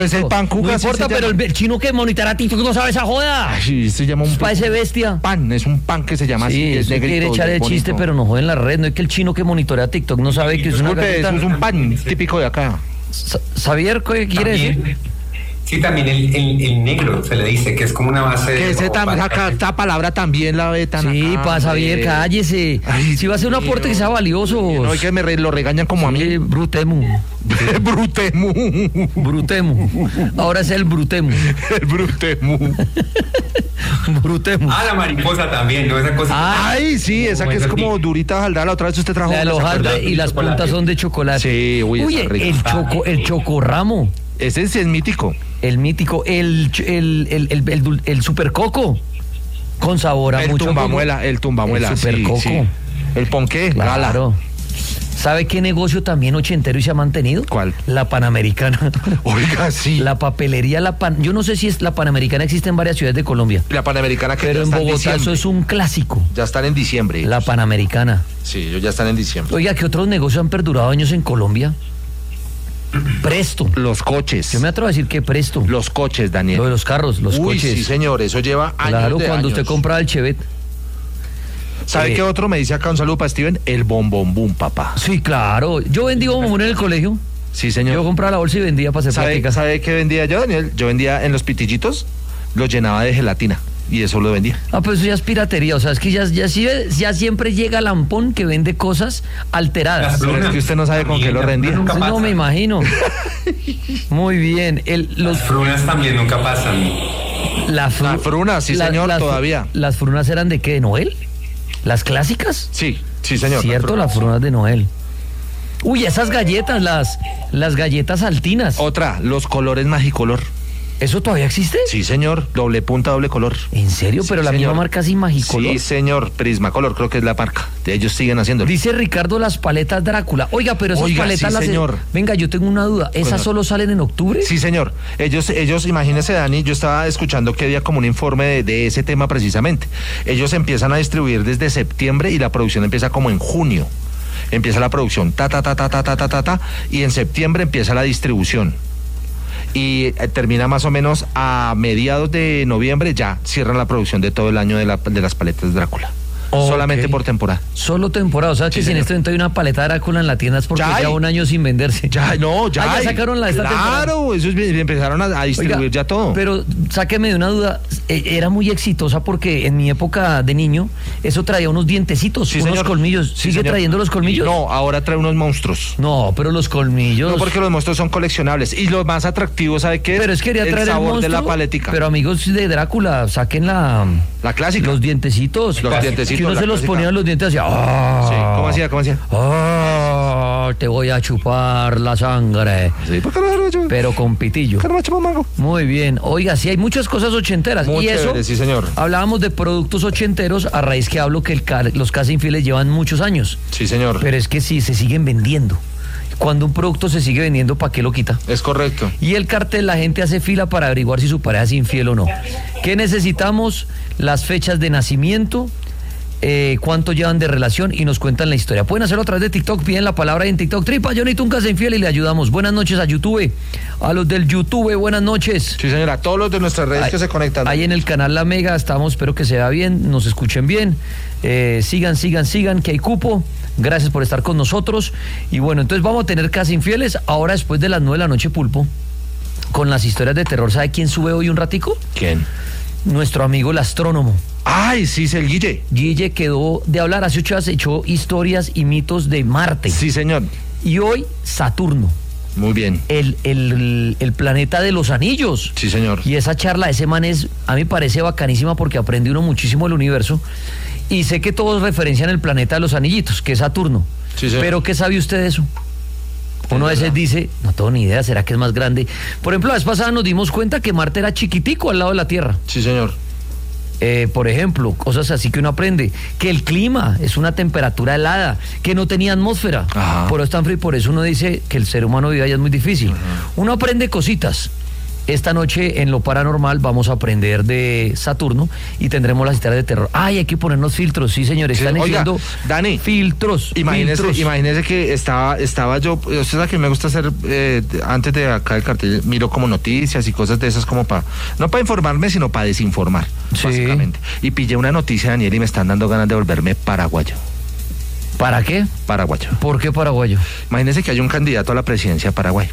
Pues el pan cuca. No importa, pero el chino que monitora TikTok no sabe esa joda. Ay, se llama un Parece bestia. pan, es un pan que se llama así. Sí, Es eso quiere echar el chiste, pero no joden la red. No es que el chino que monitorea TikTok no sabe que es una Disculpe, galleta. eso es un pan típico de acá. ¿Xavier qué quiere decir? Sí, también el negro se le dice, que es como una base Que de... ese esta palabra también la ve tan Sí, acá, para Xavier, cállese. Ay, Si va a ser un aporte que sea valioso. No, es que lo regañan como a mí. Sí, brutemu. Brutemu. Brutemu. Ahora es el brutemu. El brutemu. Brutemu. Ah, la mariposa también, ¿no? Esa cosa... Ay, sí, esa que es como durita hojaldra. La otra vez usted trajo La de una, ¿se hojaldre acuerda? y las puntas son de chocolate. Sí, uy, Oye, está rico. el chocorramo. Ese sí es mítico. El mítico, el supercoco. Con sabor a El mucho tumbamuela, el tumbamuela. El sí, supercoco. sí. El ponqué, gala. Claro. ¿Sabe qué negocio también ochentero y se ha mantenido? ¿Cuál? La Panamericana. Oiga, sí. La papelería, yo no sé si es la Panamericana, existe en varias ciudades de Colombia. La Panamericana que Pero ya en está Bogotá diciembre. eso es un clásico. Ya están en diciembre. La Panamericana. Sí, ellos ya están en diciembre. Oiga, ¿qué otros negocios han perdurado años en Colombia? Presto. Los coches. Yo me atrevo a decir que Presto. Los coches, Daniel. Lo de los carros, los Uy, coches. sí, señor, eso lleva años. Claro, de cuando años. usted compraba el Chevette. ¿Sabe qué otro me dice acá? Un saludo para Steven. El bombombum, papá. Sí, claro. Yo vendí bombón en el colegio. Sí, señor. Yo compraba la bolsa y vendía para hacer práctica. ¿Sabe qué vendía yo, Daniel? Yo vendía en los pitillitos, los llenaba de gelatina y eso lo vendía. Ah, pues eso ya es piratería. O sea, es que ya siempre llega Lampón que vende cosas alteradas. Pero es que usted no sabe con qué lo rendía. Nunca No pasan. me imagino. Muy bien. Las frunas también nunca pasan. Las frunas, sí, señor, todavía. ¿Las frunas eran de qué? ¿De Noel? ¿Las clásicas? Sí, señor. Cierto, las frunas de Noel. Uy, esas galletas, las galletas altinas. Otra, los colores Magicolor. ¿Eso todavía existe? Sí, señor. Doble punta, doble color. ¿En serio? Sí, Pero la misma señor. marca sin Magicolor. Sí, señor. Prismacolor, creo que es la marca. Ellos siguen haciéndolo. Dice Ricardo las paletas Drácula. Oiga, pero esas Oiga, paletas sí, las... señor. Venga, yo tengo una duda. ¿Esas Bueno. solo salen en octubre? Sí, señor. Ellos, imagínese, Dani, yo estaba escuchando que había como un informe de ese tema precisamente. Ellos empiezan a distribuir desde septiembre y la producción empieza como en junio. Empieza la producción, y en septiembre empieza la distribución. Y termina más o menos a mediados de noviembre, ya cierran la producción de todo el año de las paletas Drácula. Ok. Solamente por temporada. Solo temporada. O sea, que Sí, si en señor. este momento hay una paleta Drácula en la tienda es porque Ya hay. lleva un año sin venderse. Ya, no, ya. Ah, ya hay. sacaron la de esta temporada. Claro, eso empezaron a distribuir Oiga, ya todo. Pero sáqueme de una duda, era muy exitosa porque en mi época de niño eso traía unos dientecitos, Sí, unos señor. colmillos. Sí, ¿Sigue señor. trayendo los colmillos? No, ahora trae unos monstruos. No, pero los colmillos. No, porque los monstruos son coleccionables. Y lo más atractivo, ¿sabe qué es? Pero es que quería traer el sabor monstruo, de la paletica. Pero amigos de Drácula, saquen la clásica. los dientecitos. Los dientecitos, Que uno la se los clásica. ponía en los dientes así. ¡Ah! Sí, ¿cómo hacía? ¡Ah! Te voy a chupar la sangre. Sí, ¿por qué no lo he hecho? Pero con pitillo. ¿Por qué no me ha chupado mango? Muy bien. Oiga, sí hay muchas cosas ochenteras. Muy y eso, chévere, sí, señor. hablábamos de productos ochenteros a raíz que hablo que los Casa Infieles llevan muchos años. Sí, señor. Pero es que sí, se siguen vendiendo. Cuando un producto se sigue vendiendo, ¿para qué lo quita? Es correcto. Y el cartel, la gente hace fila para averiguar si su pareja es infiel o no. ¿Qué necesitamos? Las fechas de nacimiento, cuánto llevan de relación y nos cuentan la historia. Pueden hacerlo a través de TikTok, piden la palabra en TikTok, Tripa, Johnny Tunca se infiel y le ayudamos. Buenas noches a YouTube, a los del YouTube, buenas noches. Sí, señora. Todos los de nuestras redes que se conectan. Ahí en el canal La Mega estamos, espero que se vea bien, nos escuchen bien. Sigan, que hay cupo. Gracias por estar con nosotros. Y bueno, entonces vamos a tener Casa Infieles ahora después de las 9 de la noche, Pulpo, con las historias de terror. ¿Sabe quién sube hoy un ratico? ¿Quién? Nuestro amigo el astrónomo. Ay, sí, es el Guille. Guille quedó de hablar, hace 8 horas echó historias y mitos de Marte. Sí, señor. Y hoy Saturno, Muy bien. el planeta de los anillos. Sí, señor. Y esa charla de ese man a mí me parece bacanísima porque aprende uno muchísimo del universo. Y sé que todos referencian el planeta de los anillitos, que es Saturno. Sí, señor. Pero ¿qué sabe usted de eso? Uno a veces dice, no tengo ni idea, ¿será que es más grande? Por ejemplo, la vez pasada nos dimos cuenta que Marte era chiquitico al lado de la Tierra. Sí, señor. Por ejemplo, cosas así que uno aprende, que el clima es una temperatura helada, que no tenía atmósfera, Ajá. por eso es tan frío, por eso uno dice que el ser humano vive allá es muy difícil. Uno aprende cositas esta noche en Lo Paranormal vamos a aprender de Saturno y tendremos las historias de terror. Ay, hay que ponernos filtros, sí señores, están diciendo Dani, filtros. Imagínese que estaba yo, usted sabe que me gusta hacer, antes de acá el cartel, miro como noticias y cosas de esas como no para informarme, sino para desinformar, básicamente. Y pillé una noticia, Daniel, y me están dando ganas de volverme paraguayo. ¿Para qué? Paraguayo. ¿Por qué paraguayo? Imagínese que hay un candidato a la presidencia de Paraguay.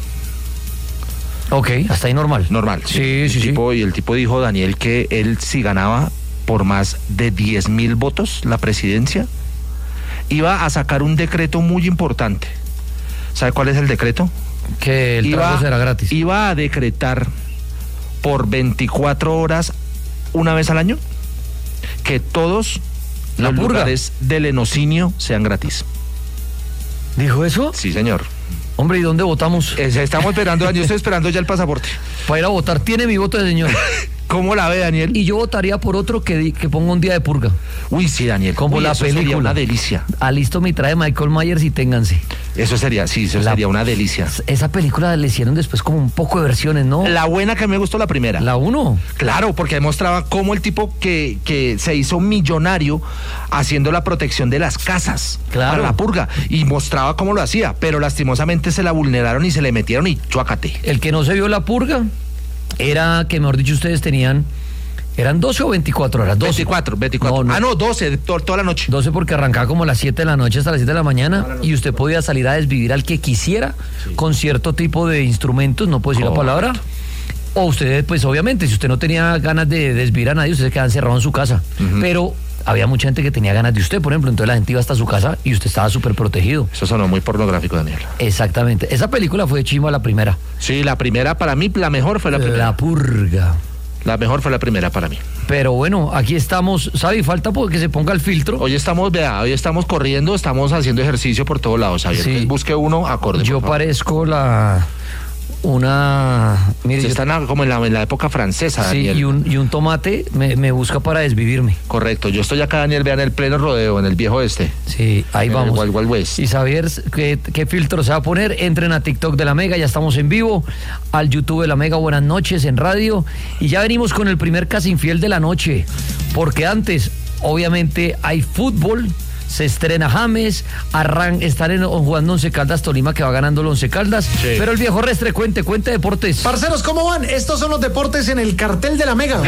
Ok, hasta ahí normal. Normal. Sí. Y el tipo dijo, Daniel, que él si ganaba por más de 10.000 votos la presidencia, iba a sacar un decreto muy importante. ¿Sabe cuál es el decreto? Que el trago será gratis. Iba a decretar por 24 horas, una vez al año, que todos los lugares del lenocinio sean gratis. ¿Dijo eso? Sí, señor. Hombre, ¿y dónde votamos? Estamos esperando, yo estoy esperando ya el pasaporte. Para ir a votar, tiene mi voto de señor. ¿Cómo la ve, Daniel? Y yo votaría por otro que ponga un día de purga. Uy, sí, Daniel. Como la película. Sería una delicia. Alisto me trae Michael Myers y ténganse. Eso sería una delicia. Esa película le hicieron después como un poco de versiones, ¿no? La buena que me gustó, la primera. ¿La 1? Claro, porque demostraba cómo el tipo que se hizo millonario haciendo la protección de las casas para la purga. Y mostraba cómo lo hacía, pero lastimosamente se la vulneraron y se le metieron y chuácate. El que no se vio la purga era que, mejor dicho, ustedes tenían... ¿Eran 12 o 24 horas? 12. 24. No, 12, toda la noche. 12 porque arrancaba como a las 7 de la noche hasta las 7 de la mañana y usted podía salir a desvivir al que quisiera con cierto tipo de instrumentos, no puedo decir la palabra. O usted, pues obviamente, si usted no tenía ganas de desvivir a nadie, usted se quedaba encerrado en su casa. Pero había mucha gente que tenía ganas de usted, por ejemplo, entonces la gente iba hasta su casa y usted estaba súper protegido. Eso sonó muy pornográfico, Daniel. Exactamente. Esa película fue chimba la primera. Sí, la primera para mí, la mejor fue la primera. La purga. La mejor fue la primera para mí. Pero bueno, aquí estamos, ¿sabe? Falta porque se ponga el filtro. Hoy estamos corriendo, estamos haciendo ejercicio por todos lados, Javier. Sí. Busque uno acorde. Yo parezco mire, están como en la época francesa, sí, Daniel. y un tomate me busca para desvivirme. Correcto, yo estoy acá, Daniel, vean el pleno rodeo, en el viejo este. Sí, ahí vamos. El Wild West. Y saber qué filtro se va a poner, entren a TikTok de La Mega, ya estamos en vivo, al YouTube de La Mega, buenas noches, en radio, y ya venimos con el primer Casi Infiel de la noche, porque antes, obviamente, hay fútbol. Se estrena James, están jugando Once Caldas Tolima, que va ganando el Once Caldas, sí. Pero el viejo Restre, cuente deportes. Parceros, ¿cómo van? Estos son los deportes en el cartel de La Mega.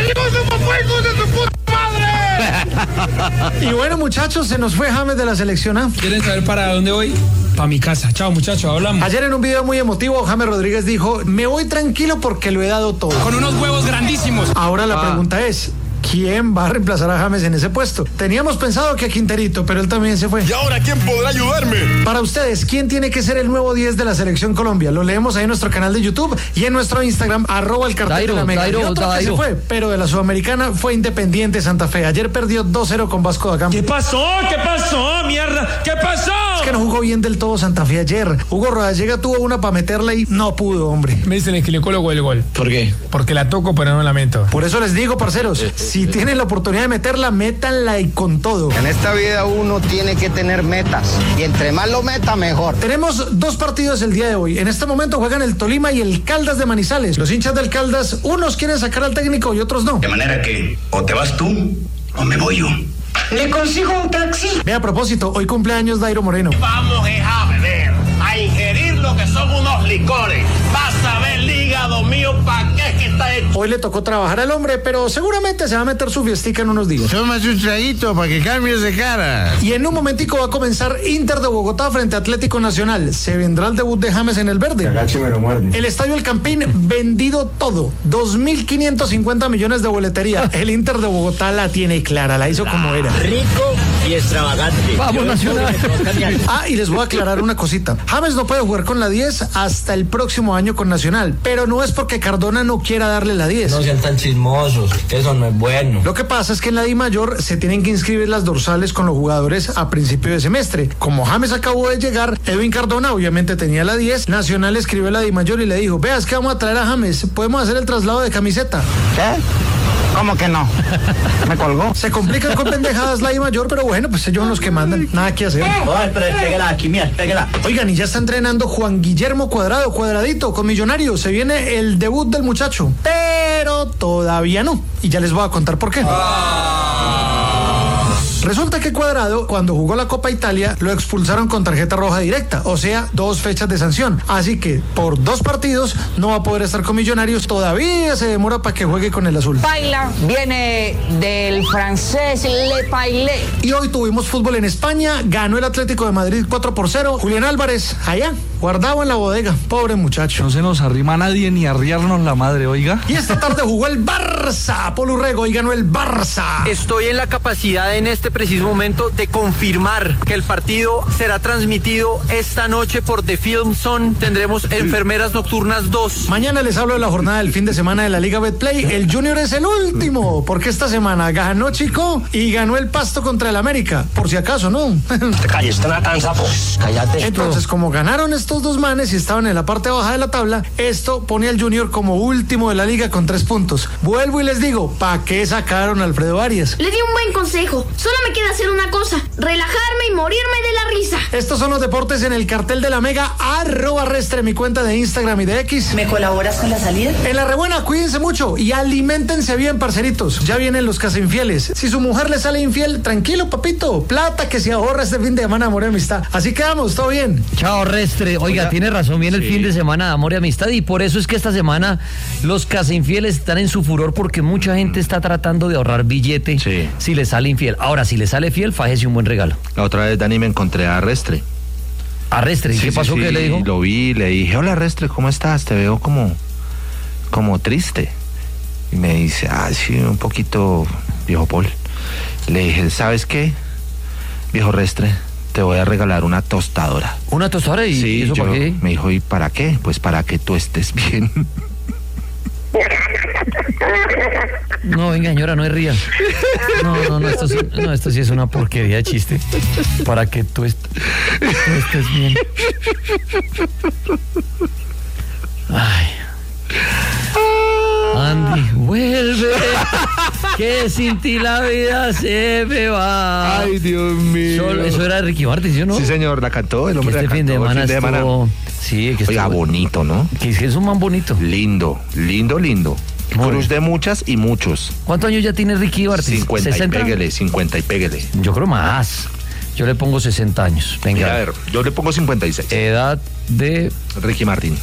Y bueno, muchachos, se nos fue James de la selección A. ¿Quieren saber para dónde voy? Para mi casa. Chao, muchachos, hablamos. Ayer en un video muy emotivo, James Rodríguez dijo, me voy tranquilo porque lo he dado todo. Con unos huevos grandísimos. Ahora la pregunta es, ¿quién va a reemplazar a James en ese puesto? Teníamos pensado que a Quinterito, pero él también se fue. ¿Y ahora quién podrá ayudarme? Para ustedes, ¿quién tiene que ser el nuevo 10 de la Selección Colombia? Lo leemos ahí en nuestro canal de YouTube y en nuestro Instagram, @el cartel de La Mega. Y otro que se fue, pero de la Sudamericana, fue Independiente Santa Fe. Ayer perdió 2-0 con Vasco da Gama. ¿Qué pasó? ¡Mierda! ¿Qué pasó? Es que no jugó bien del todo Santa Fe ayer. Hugo Rodallega tuvo una para meterla y no pudo, hombre. Me dicen el ginecólogo del gol. ¿Por qué? Porque la toco, pero no la meto. Por eso les digo, parceros, si tienen la oportunidad de meterla, métanla y con todo. En esta vida uno tiene que tener metas y entre más lo meta, mejor. Tenemos 2 partidos el día de hoy. En este momento juegan el Tolima y el Caldas de Manizales. Los hinchas del Caldas, unos quieren sacar al técnico y otros no. De manera que o te vas tú o me voy yo. ¿Le consigo un taxi? Ve, a propósito, hoy cumpleaños Dairo Moreno. Vamos a beber, a ingerir lo que son unos licores. Vas a ver el hígado mío, ¿para qué es que está hecho? Hoy le tocó trabajar al hombre, pero seguramente se va a meter su fiestica en unos días. Tómate un traguito para que cambies de cara. Y en un momentico va a comenzar Inter de Bogotá frente a Atlético Nacional. Se vendrá el debut de James en el verde. El Estadio El Campín, vendido todo. 2.550 millones de boletería. El Inter de Bogotá la tiene clara, la hizo como era. Rico y extravagante. Vamos, Nacional. Y les voy a aclarar una cosita. James no puede jugar con la 10 hasta el próximo año con Nacional, pero no es porque Cardona no quiera darle la 10. No sean tan chismosos, eso no es bueno. Lo que pasa es que en la Di Mayor se tienen que inscribir las dorsales con los jugadores a principio de semestre. Como James acabó de llegar, Edwin Cardona obviamente tenía la 10, Nacional escribió a la Di Mayor y le dijo, veas que vamos a traer a James, podemos hacer el traslado de camiseta. ¿Qué? ¿Cómo que no? Me colgó. Se complican con pendejadas la Di Mayor, pero bueno. bueno, pues ellos son los que mandan, nada que hacer. Ay, pero pégala aquí, mira, pégala. Oigan, y ya está entrenando Juan Guillermo Cuadradito, con Millonarios. Se viene el debut del muchacho, pero todavía no. Y ya les voy a contar por qué. Resulta que Cuadrado, cuando jugó la Copa Italia, lo expulsaron con tarjeta roja directa, o sea, 2 fechas de sanción. Así que por 2 partidos no va a poder estar con Millonarios. Todavía se demora para que juegue con el azul. Paila viene del francés Le Paillet. Y hoy tuvimos fútbol en España. Ganó el Atlético de Madrid 4-0. Julián Álvarez, allá, guardado en la bodega. Pobre muchacho. No se nos arrima nadie ni arriarnos la madre, oiga. Y esta tarde jugó el Barça. Paul Urrego, y ganó el Barça. Estoy en la capacidad en este preciso momento de confirmar que el partido será transmitido esta noche por The Film Zone. Tendremos Enfermeras Nocturnas 2. Mañana les hablo de la jornada del fin de semana de la Liga Betplay. El Junior es el último, porque esta semana ganó Chico y ganó el Pasto contra el América. Por si acaso, ¿no? Te calles, te la cansa, pues. Cállate. Entonces, como ganaron estos 2 manes y estaban en la parte baja de la tabla, esto pone al Junior como último de la liga con 3 puntos. Vuelvo y les digo, ¿para qué sacaron a Alfredo Arias? Le di un buen consejo. Solo me queda hacer una cosa: relajarme y morirme de la risa. Estos son los deportes en el cartel de la Mega. @Restre, mi cuenta de Instagram y de X. ¿Me colaboras con la salida? En la rebuena, cuídense mucho y aliméntense bien, parceritos. Ya vienen los casainfieles. Si su mujer le sale infiel, tranquilo, papito. Plata que se ahorra este fin de semana, amor y amistad. Así quedamos, todo bien. Chao, Restre. Oiga, tiene razón, viene el fin de semana de amor y amistad, y por eso es que esta semana los casainfieles están en su furor, porque mucha gente está tratando de ahorrar billete si le sale infiel. Ahora, si le sale fiel, fájese un buen regalo. La otra vez, Dani, me encontré a Restre. ¿A Restre? ¿Y qué pasó? ¿Qué le dijo? Lo vi, le dije, hola Restre, ¿cómo estás? Te veo como triste. Y me dice, sí, un poquito, viejo Paul. Le dije, ¿sabes qué? Viejo Restre, te voy a regalar una tostadora. ¿Una tostadora? ¿Y sí, eso para qué? Me dijo, ¿y para qué? Pues para que tú estés bien. No, venga, señora, no es ría. No, esto sí es una porquería de chiste. Para que tú estés bien. Ay. Andy, vuelve, que sin ti la vida se me va. Ay, Dios mío. Eso era de Ricky Martin, ¿sí o no? Sí, señor, la cantó, el hombre. Este fin de semana estuvo... Sí, que oiga, bonito, ¿no? Que es un man bonito. Lindo. Cruz de muchas y muchos. ¿Cuántos años ya tiene Ricky Martin? 50 y péguele. Yo creo más. Yo le pongo 60 años. Venga. Mira, a ver, yo le pongo 56. Edad de... Ricky Martin.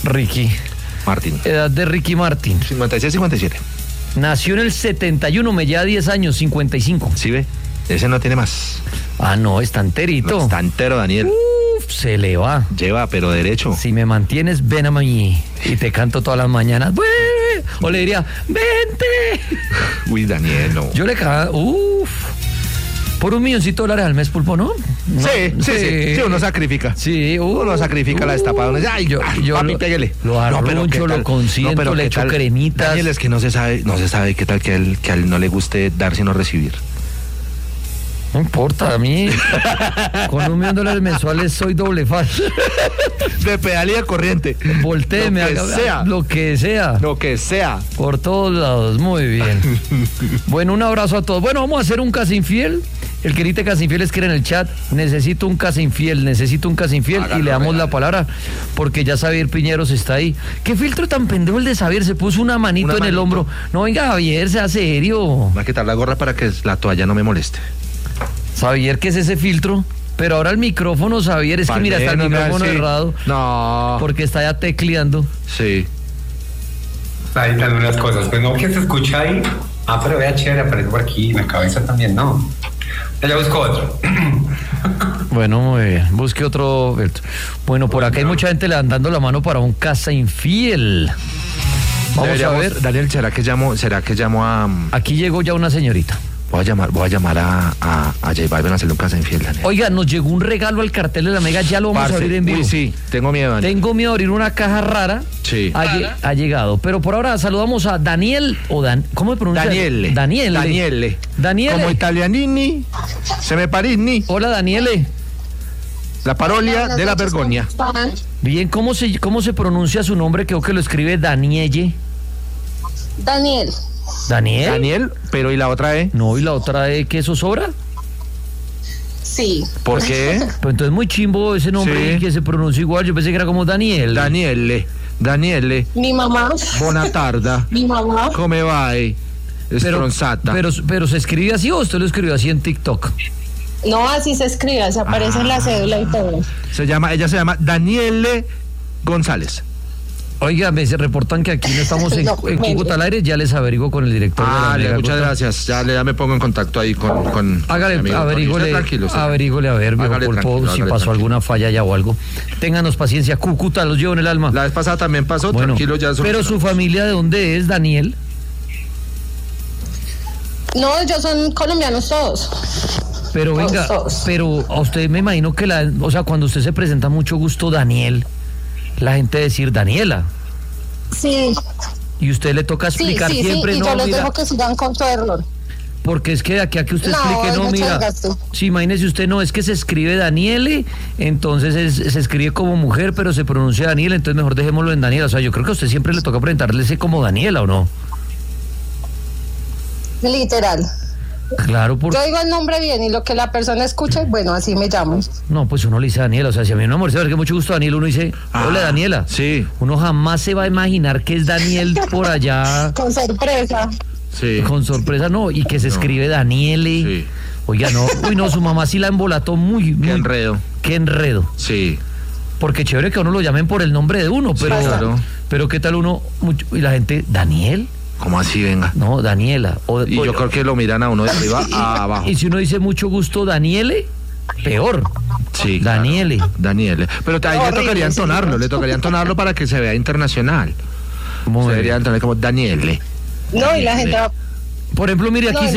Edad de Ricky Martin. 56, 57. Nació en el 71, me lleva 10 años, 55. ¿Sí ve? Ese no tiene más. No, está enterito. No, está entero, Daniel. Se le va. Lleva, pero derecho. Si me mantienes, ven a mí y te canto todas las mañanas. O le diría, vente. Uy, Daniel, no. Yo le canto, por $1 milloncito al mes, Pulpo, ¿no? Sí, uno sacrifica. Sí, uno sacrifica la destapada. Ay, yo papi, péguele. Lo arruncho, lo consiento, le echo cremitas. Daniel, es que no se sabe qué tal que a él no le guste dar sino recibir. No importa, a mí con $1 millón mensuales soy doble faz. De pedalía corriente. Voltéeme, lo que sea. Por todos lados, muy bien. Bueno, un abrazo a todos. Bueno, vamos a hacer un casa infiel. El que grite casa infiel escribe en el chat, necesito un casa infiel, y le damos la palabra, porque ya Xavier Piñeros está ahí. ¿Qué filtro tan pendejo el de Xavier? Se puso una manito en el hombro. No, venga, Javier, sea serio. Voy a quitar la gorra para que la toalla no me moleste. Xavier, ¿qué es ese filtro? Pero ahora el micrófono, Xavier, es que mira, está el micrófono errado. No. Porque está ya tecleando. Sí. Ahí están unas cosas. Pues no, que se escucha ahí. Pero vea, chévere, aparece por aquí. En la cabeza también, no. Ya busco otro. Bueno, muy bien. Busque otro filtro. Bueno, por acá hay mucha gente dando la mano para un casa infiel. Vamos a ver. Daniel, ¿será que llamo a...? Aquí llegó ya una señorita. Voy a llamar a J Balvin a hacerle un casa infiel, Daniel. Oiga, nos llegó un regalo al cartel de la Mega, ya lo vamos a abrir en vivo. Uy, sí, tengo miedo, Daniel. Tengo miedo de abrir una caja rara. Sí. Ha llegado. Pero por ahora saludamos a Daniel, ¿cómo se pronuncia? Daniele. Como italianini, se me parini. Hola, Daniele. La parolia de la vergogna. Bien, ¿cómo se pronuncia su nombre? Creo que lo escribe Danielle. Daniel, pero ¿y la otra E? No, ¿y la otra E qué eso sobra? Sí. ¿Por qué? Pero entonces muy chimbo ese nombre Sí. que se pronuncia igual. Yo pensé que era como Daniel. Daniele. Mi mamá. Buena tarde. Mi mamá. ¿Cómo va? Stronzata. Pero se escribe así o usted lo escribió así en TikTok. No, así se escribe, se aparece en la cédula y todo. Ella se llama Daniele González. Oiga, me reportan que aquí no estamos en Cúcuta al aire, ya les averiguo con el director de la Mega muchas Costa. gracias. Ya me pongo en contacto ahí con Hágale, averígole a ver, viejo pulpo, si pasó alguna falla ya o algo. Ténganos paciencia, Cúcuta los llevo en el alma. La vez pasada también pasó, bueno, tranquilo ya. Pero su familia, ¿de dónde es, Daniel? No, ellos son colombianos todos. Pero venga, pero a usted me imagino que cuando usted se presenta mucho gusto Daniel, la gente decir Daniela. Sí. Y usted le toca explicar siempre, y no, yo les mira, dejo que sigan con su error. porque es que de aquí a que usted explique, no, mira, gasto. sí, imagínese usted, no, es que se escribe Daniele, entonces se escribe como mujer, pero se pronuncia Daniela, entonces mejor dejémoslo en Daniela. O sea, yo creo que a usted siempre le toca presentarle ese como Daniela, ¿o no? Literal. Claro, porque... Yo digo el nombre bien y lo que la persona escuche, bueno, así me llamo. No, pues uno le dice Daniela, o sea, si a mí un amor se ve que mucho gusto Daniel, uno dice, hola Daniela. Sí. Uno jamás se va a imaginar que es Daniel por allá. Con sorpresa. Sí. Con sorpresa, no, y que se escribe Daniele. Sí. Oiga, no, uy, no, su mamá sí la embolató muy... Qué enredo. Qué enredo. Sí. Porque chévere que a uno lo llamen por el nombre de uno, pero... Sí, claro. Pero qué tal uno... y la gente, ¿Daniel? ¿Cómo así, venga? No, Daniela. Yo creo que lo miran a uno de arriba a abajo. Y si uno dice mucho gusto Daniele, peor. Sí. Daniele. Claro. Daniele. Pero ahí le tocaría entonarlo para que se vea internacional. Se debería entonar como Daniele. No, y la gente va... Por ejemplo, mire, aquí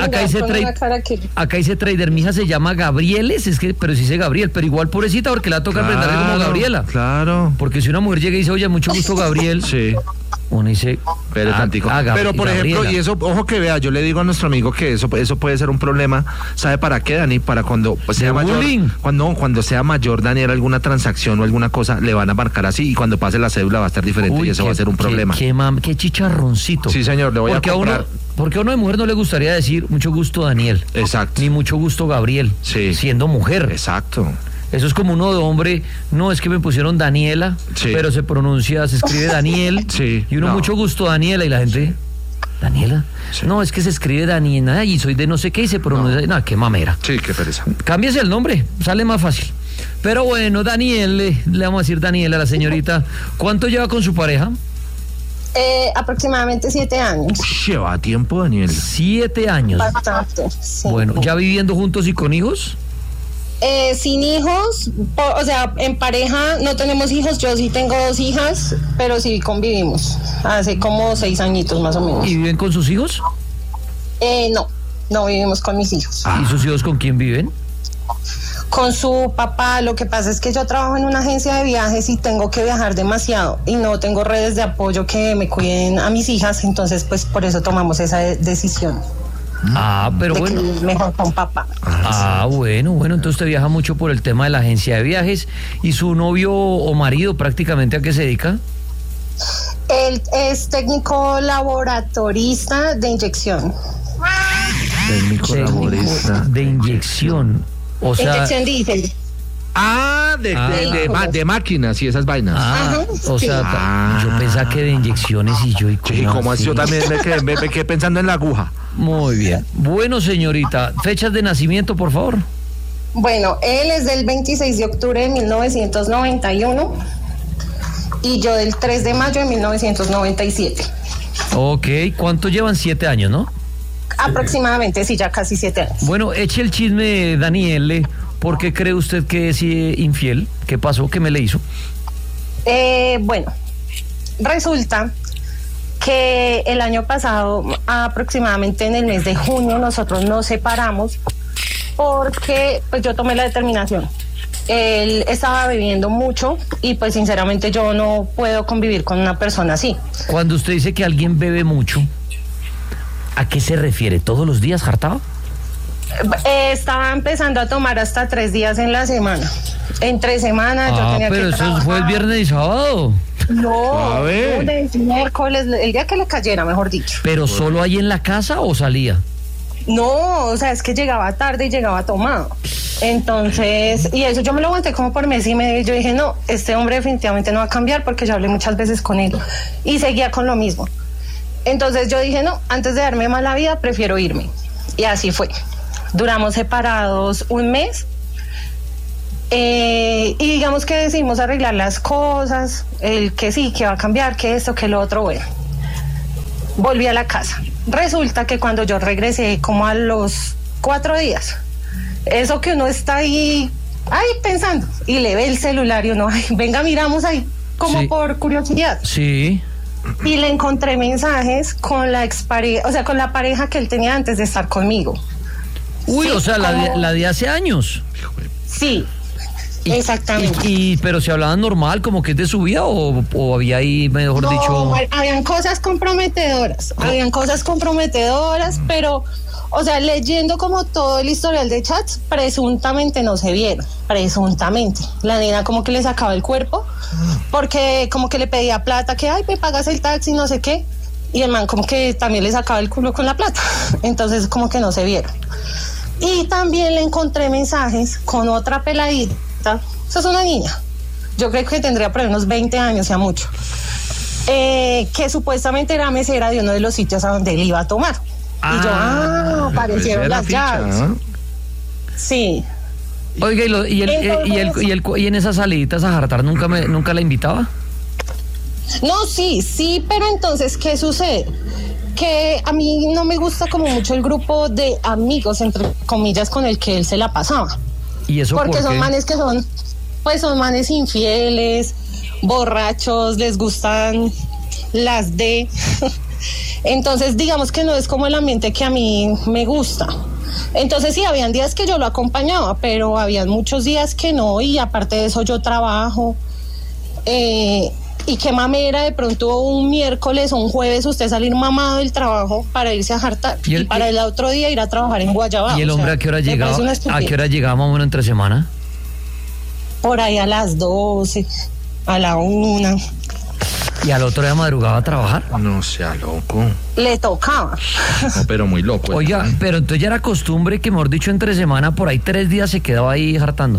acá dice trader, mi hija se llama Gabrieles, pero sí dice Gabriel, pero igual pobrecita porque la toca aprenderle como Gabriela. Claro. Porque si una mujer llega y dice, oye, mucho gusto Gabriel, sí. Uno dice, pero por ejemplo, y eso, ojo que vea, yo le digo a nuestro amigo que eso puede ser un problema, ¿sabe para qué, Dani? Para cuando sea mayor, cuando sea mayor, Daniel, alguna transacción o alguna cosa, le van a marcar así y cuando pase la cédula va a estar diferente y eso va a ser un problema. Qué chicharroncito. Sí, señor, le voy a comprar. Porque a uno de mujer no le gustaría decir mucho gusto Daniel. Exacto. Ni mucho gusto Gabriel. Sí. Siendo mujer. Exacto. Eso es como uno de hombre, no, es que me pusieron Daniela, pero se escribe Daniel. Sí. Y uno mucho gusto Daniela y la gente, ¿Daniela? Sí. No, es que se escribe Daniela y soy de no sé qué y se pronuncia, no, qué mamera. Sí, qué pereza. Cámbiese el nombre, sale más fácil. Pero bueno, Daniel, le vamos a decir Daniela a la señorita. ¿Cuánto lleva con su pareja? Aproximadamente 7 años. Lleva tiempo, Daniel. 7 años. Bastante, sí. Bueno, ¿ya viviendo juntos y con hijos? Sin hijos, o sea, en pareja no tenemos hijos, yo sí tengo 2 hijas, pero sí convivimos, hace como 6 añitos más o menos. ¿Y viven con sus hijos? No vivimos con mis hijos. ¿Y sus hijos con quién viven? Con su papá. Lo que pasa es que yo trabajo en una agencia de viajes y tengo que viajar demasiado y no tengo redes de apoyo que me cuiden a mis hijas, entonces pues por eso tomamos esa decisión. Pero bueno. Mejor con papá. Bueno, entonces usted viaja mucho por el tema de la agencia de viajes. ¿Y su novio o marido prácticamente a qué se dedica? Él es técnico laboratorista de inyección. Técnico laborista de inyección. O sea, inyección diésel. De máquinas y esas vainas. O sea, yo pensaba que de inyecciones y yo... Sí, como así yo también me quedé pensando en la aguja. Muy bien. Bueno, señorita, fechas de nacimiento, por favor. Bueno, él es del 26 de octubre de 1991 y yo del 3 de mayo de 1997. Ok, ¿cuánto llevan? 7 años, ¿no? Aproximadamente, sí, ya casi 7 años. Bueno, eche el chisme, Daniele. ¿Por qué cree usted que es infiel? ¿Qué pasó? ¿Qué me le hizo? Bueno, resulta que el año pasado, aproximadamente en el mes de junio, nosotros nos separamos porque pues yo tomé la determinación. Él estaba bebiendo mucho y pues sinceramente yo no puedo convivir con una persona así. Cuando usted dice que alguien bebe mucho, ¿a qué se refiere? ¿Todos los días, hartado? Estaba empezando a tomar hasta 3 días en la semana. Entre semana yo tenía que trabajar. Pero eso fue el viernes y sábado. No, lunes, miércoles, el día que le cayera, mejor dicho. ¿Pero solo ahí en la casa o salía? No, o sea, es que llegaba tarde y llegaba tomado. Entonces, y eso yo me lo aguanté como por mes y medio. Yo dije, no, este hombre definitivamente no va a cambiar porque ya hablé muchas veces con él. Y seguía con lo mismo. Entonces yo dije, no, antes de darme mala vida, prefiero irme. Y así fue. Duramos separados un mes. Y digamos que decidimos arreglar las cosas, el que sí, que va a cambiar, que esto, que lo otro, bueno. Volví a la casa. Resulta que cuando yo regresé como a los 4 días, eso que uno está ahí pensando, y le ve el celular y uno, ay, venga, miramos ahí, como sí, por curiosidad. Sí. Y le encontré mensajes con la expareja, o sea, con la pareja que él tenía antes de estar conmigo. Uy, sí, o sea, la de hace años. Sí. Exactamente. Pero se hablaban normal, como que es de su vida, o había ahí, mejor dicho. Habían cosas comprometedoras, pero, o sea, leyendo como todo el historial de chats, presuntamente no se vieron, presuntamente. La nena como que le sacaba el cuerpo, porque como que le pedía plata, que, ay, me pagas el taxi, no sé qué, y el man como que también le sacaba el culo con la plata, entonces como que no se vieron. Y también le encontré mensajes con otra peladita. Esa es una niña, yo creo que tendría por ahí unos 20 años, ya mucho, que supuestamente era mesera de uno de los sitios a donde él iba a tomar. Y yo, aparecieron las llaves. Sí. Oiga, y en esas saliditas a jartar nunca la invitaba. No, sí, pero entonces, ¿qué sucede? Que a mí no me gusta como mucho el grupo de amigos, entre comillas, con el que él se la pasaba. ¿Y eso porque son manes que son manes infieles, borrachos, les gustan las de... Entonces, digamos que no es como el ambiente que a mí me gusta. Entonces, sí, habían días que yo lo acompañaba, pero habían muchos días que no, y aparte de eso yo trabajo. Y qué mamera de pronto un miércoles o un jueves usted salir mamado del trabajo para irse a jartar y para el otro día ir a trabajar en Guayabao. ¿Y el hombre a qué hora llegaba? ¿A qué hora llegaba más o menos entre semana? Por ahí a las 12, a la 1. ¿Y al otro día madrugaba a trabajar? No sea loco. Le tocaba. No, pero muy loco. Oiga, pero entonces ya era costumbre que, mejor dicho, entre semana por ahí 3 días se quedaba ahí jartando.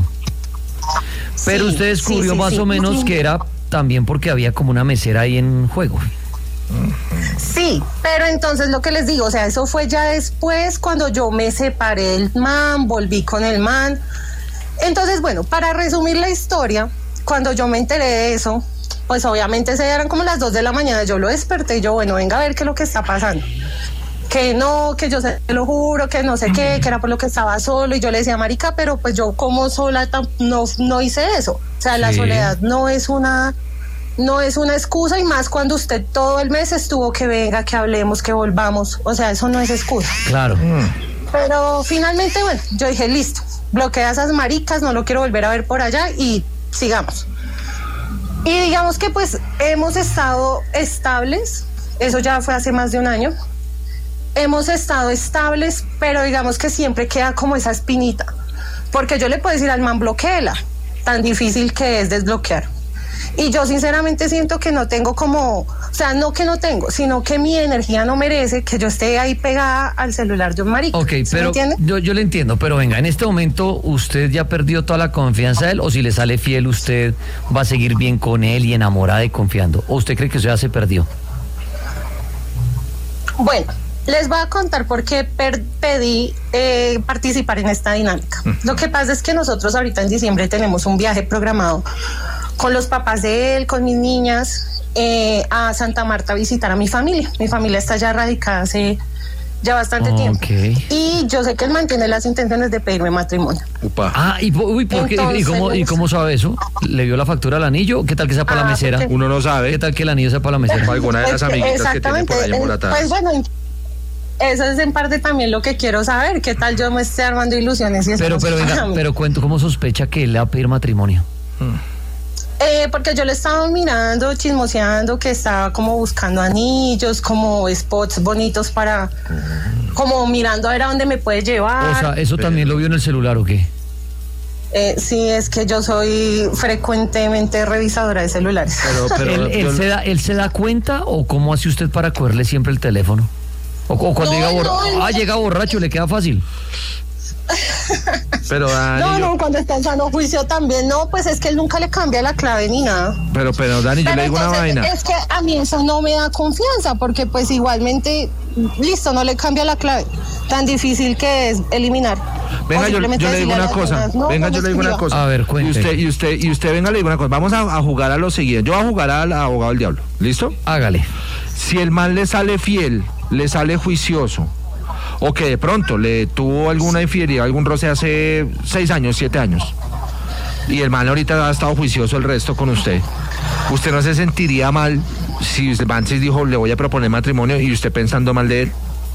Pero usted descubrió más o menos que era también porque había como una mesera ahí en juego. Sí, pero entonces lo que les digo, o sea, eso fue ya después cuando yo me separé del man, volví con el man. Entonces, bueno, para resumir la historia, cuando yo me enteré de eso, pues obviamente se eran como las 2 de la mañana, yo lo desperté y yo, bueno, venga a ver qué es lo que está pasando. Que no, que yo se lo juro, que no sé qué, que era por lo que estaba solo, y yo le decía, marica, pero pues yo como sola no hice eso. O sea, la soledad no es una excusa, y más cuando usted todo el mes estuvo que venga, que hablemos, que volvamos. O sea, eso no es excusa. Claro. Pero finalmente, bueno, yo dije, listo, bloquea a esas maricas, no lo quiero volver a ver por allá y sigamos. Y digamos que pues hemos estado estables, eso ya fue hace más de un año. Hemos estado estables, pero digamos que siempre queda como esa espinita. Porque yo le puedo decir al man, bloquéela, tan difícil que es desbloquear. Y yo sinceramente siento que no tengo como, o sea, no que no tengo, sino que mi energía no merece que yo esté ahí pegada al celular de un marico. Ok, ¿Sí pero yo le entiendo, pero venga, en este momento usted ya perdió toda la confianza de él, o si le sale fiel usted va a seguir bien con él y enamorada y confiando, o usted cree que eso ya se perdió. Bueno, les voy a contar por qué pedí participar en esta dinámica. Lo que pasa es que nosotros ahorita en diciembre tenemos un viaje programado con los papás de él, con mis niñas, a Santa Marta a visitar a mi familia. Mi familia está ya radicada hace ya bastante tiempo. Y yo sé que él mantiene las intenciones de pedirme matrimonio. Upa. ¿Por qué? ¿Y cómo sabe eso? ¿Le vio la factura al anillo? ¿Qué tal que sea para la mesera? Porque uno no sabe. ¿Qué tal que el anillo sea para la mesera? Alguna de las amiguitas que tiene por ahí embolatadas. Pues bueno, eso es en parte también lo que quiero saber. ¿Qué tal yo me esté armando ilusiones? Y eso pero cuento, ¿cómo sospecha que él le va a pedir matrimonio? Porque yo le estaba mirando, chismoseando, que estaba como buscando anillos, como spots bonitos para, como mirando a ver a dónde me puede llevar. O sea, ¿eso también lo vio en el celular o qué? Sí, es que yo soy frecuentemente revisadora de celulares. ¿Él se da cuenta o cómo hace usted para cogerle siempre el teléfono? O cuando llega borracho, le queda fácil. Pero Dani, cuando está en sano juicio también, no, pues es que él nunca le cambia la clave ni nada. Pero Dani, yo le digo una vaina. Es que a mí eso no me da confianza, porque pues igualmente, listo, no le cambia la clave. Tan difícil que es eliminar. Venga, yo le digo una cosa. Yo le digo una cosa. A ver, cuente. Y usted, venga, le digo una cosa. Vamos a jugar a lo siguiente. Yo voy a jugar al abogado del diablo. ¿Listo? Hágale. Si el man le sale fiel, le sale juicioso, o que de pronto le tuvo alguna infidelidad, algún roce hace 6 años, 7 años, y el man ahorita ha estado juicioso el resto con usted no se sentiría mal si el man se dijo, le voy a proponer matrimonio, y usted pensando mal de él?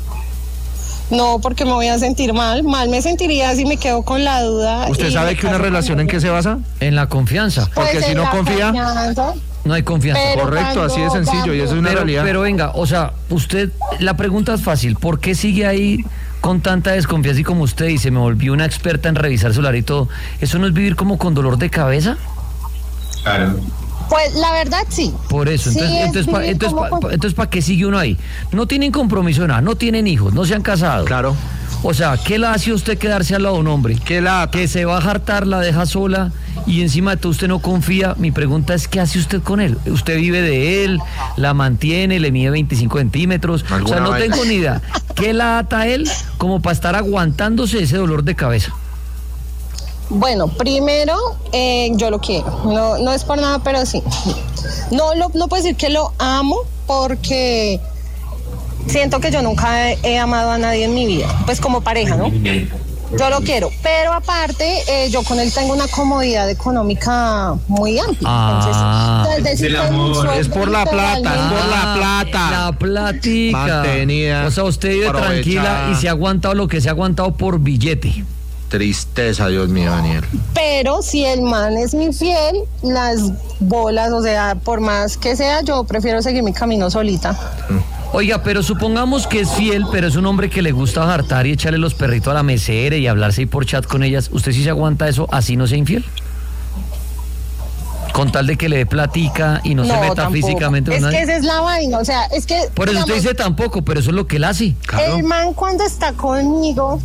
No, porque me voy a sentir mal me sentiría si me quedo con la duda. ¿Usted sabe que una relación en qué se basa? En la confianza. Porque pues si no confía... Confianza. No hay confianza. Pero correcto, así de sencillo, y eso es una realidad. Pero venga, o sea, usted, la pregunta es fácil, ¿por qué sigue ahí con tanta desconfianza y como usted dice, me volví una experta en revisar celular y todo? ¿Eso no es vivir como con dolor de cabeza? Claro. Pues la verdad sí. Por eso, entonces ¿para qué sigue uno ahí? No tienen compromiso nada, no tienen hijos, no se han casado. Claro. O sea, ¿qué la hace usted quedarse al lado de un hombre? Que se va a hartar, la deja sola y encima de todo usted no confía. Mi pregunta es, ¿qué hace usted con él? ¿Usted vive de él, la mantiene, le mide 25 centímetros? O sea, no tengo ni idea. ¿Qué la ata a él como para estar aguantándose ese dolor de cabeza? Bueno, primero, yo lo quiero. No es por nada, pero sí. No puedo decir que lo amo porque... siento que yo nunca he amado a nadie en mi vida, pues como pareja, ¿no? Yo lo quiero, pero aparte yo con él tengo una comodidad económica muy amplia. Entonces, es por la plata, La platica. Mantenida. O sea, usted vive tranquila y se ha aguantado lo que se ha aguantado por billete. Tristeza, Dios mío, Daniel. Pero si el man es mi fiel, las bolas, o sea, por más que sea, yo prefiero seguir mi camino solita. Oiga, pero supongamos que es fiel, pero es un hombre que le gusta hartar y echarle los perritos a la mesera y hablarse ahí por chat con ellas. ¿Usted sí se aguanta eso, así no sea infiel? Con tal de que le dé platica y no se meta tampoco físicamente. Es que esa es la vaina, o sea, es que... Por eso usted dice tampoco, pero eso es lo que él hace. Claro. El man cuando está conmigo...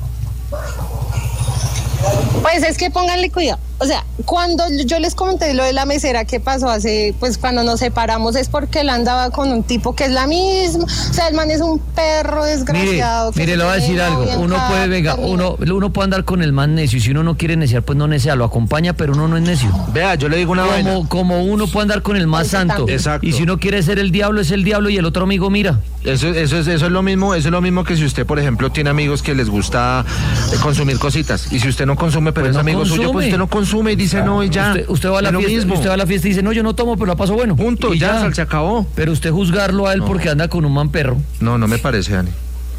Pues es que pónganle cuidado. O sea, cuando yo les comenté lo de la mesera que pasó pues cuando nos separamos, es porque él andaba con un tipo que es la misma. O sea, el man es un perro desgraciado. Mire, le voy a decir algo. Uno puede andar con el man necio, y si uno no quiere neciar, pues no necia, lo acompaña, pero uno no es necio. Vea, yo le digo una vaina. Como uno puede andar con el más santo. Exacto. Y si uno quiere ser el diablo, es el diablo, y el otro amigo mira. Eso es lo mismo que si usted, por ejemplo, tiene amigos que les gusta consumir cositas, y si usted no consume, pero pues es no amigo consume. suyo, pues usted no consume y dice no, y ya. Usted va a la fiesta y dice, no, yo no tomo, pero la paso bueno. Punto, y ya se acabó. Pero usted juzgarlo a él porque anda con un man perro. No me parece, Dani.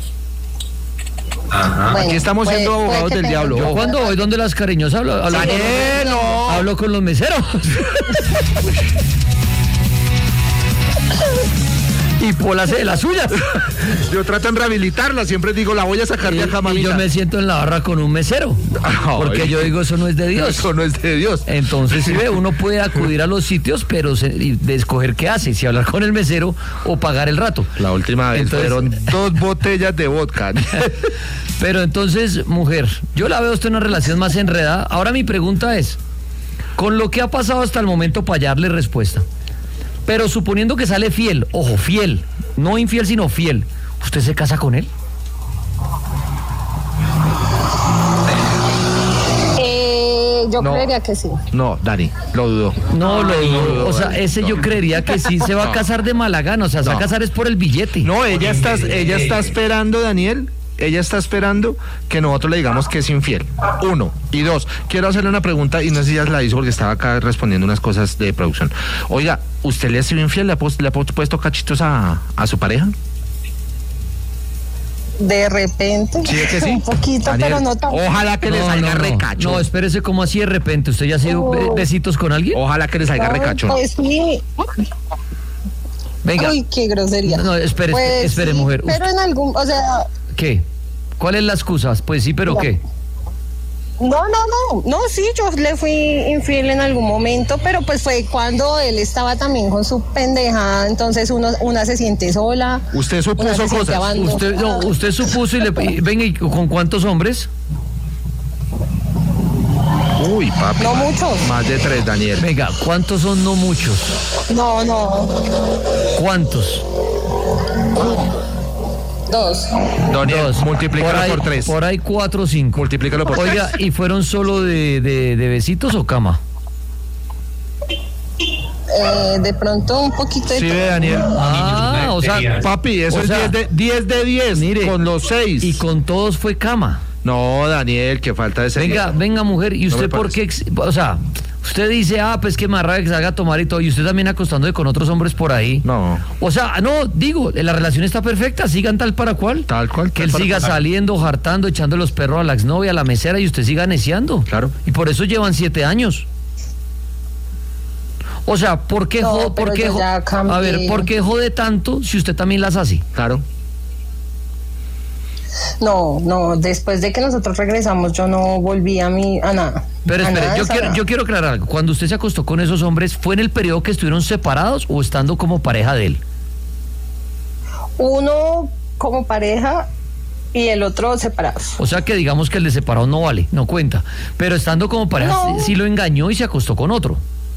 Ajá. Aquí estamos siendo abogados del diablo. Yo cuando voy donde las cariñosas hablo con los meseros. Y Pola hace de las suyas. Yo trato de rehabilitarla, siempre digo, la voy a sacar de acá, mamita. Y yo me siento en la barra con un mesero. Porque yo digo, eso no es de Dios. Eso no es de Dios. Entonces, si ve, uno puede acudir a los sitios, pero de escoger qué hace, si hablar con el mesero o pagar el rato. La última vez fueron 2 botellas de vodka. Pero entonces, mujer, yo la veo a usted en una relación más enredada. Ahora mi pregunta es, con lo que ha pasado hasta el momento para hallarle respuesta, pero suponiendo que sale fiel, ojo, fiel, no infiel sino fiel, ¿usted se casa con él? Yo creería que sí. No, Dani, lo dudo. No, lo dudo. O sea, yo creería que sí se va a casar de mala gana, o sea, se va a casar es por el billete. No, ella está esperando, Daniel. Ella está esperando que nosotros le digamos que es infiel. 1. Y 2, quiero hacerle una pregunta, y no sé si ya la hizo porque estaba acá respondiendo unas cosas de producción. Oiga, ¿usted le ha sido infiel? ¿Le ha puesto cachitos a su pareja? De repente. ¿Sí es que sí? Un poquito, Daniel, pero no tanto. Ojalá que le salga recacho. No, espérese, ¿cómo así de repente? ¿Usted ya ha sido besitos con alguien? Ojalá que le salga recacho. Pues sí. Venga. Uy, qué grosería. No, espere, sí, mujer. Pero en algún, o sea... ¿Qué? ¿Cuál es la excusa? Pues sí, pero ¿qué? No, sí, yo le fui infiel en algún momento, pero pues fue cuando él estaba también con su pendejada, entonces una se siente sola. Usted supuso cosas. Usted supuso venga, ¿y con cuántos hombres? Uy, papi. No muchos. Más de 3, Daniel. Venga, ¿cuántos son no muchos? No. ¿Cuántos? 2. Daniel, multiplícalo por 3. Por ahí 4 o 5. Multiplícalo por 3. Oiga, ¿y fueron solo de besitos o cama? De pronto un poquito de... Sí, Daniel. O sea, papi, eso es 10 de 10. Mire, con los 6. Y con todos fue cama. No, Daniel, que falta de ser. Venga, mujer, ¿y usted por qué? O sea, usted dice, pues que me rabia que se haga a tomar y todo, y usted también acostándose con otros hombres por ahí. No. O sea, no, digo, la relación está perfecta, sigan tal para cual. Tal cual. Que él siga saliendo, jartando, echando los perros a la exnovia, a la mesera, y usted siga neciando. Claro. Y por eso llevan 7 años. O sea, ¿por qué ¿por qué jode tanto si usted también las hace? Claro. No, después de que nosotros regresamos yo no volví a nada. Pero espere, yo quiero aclarar algo. Cuando usted se acostó con esos hombres, ¿fue en el periodo que estuvieron separados o estando como pareja de él? Uno como pareja y el otro separados. O sea que digamos que el de separado no vale, no cuenta. Pero estando como pareja sí lo engañó y se acostó con otro.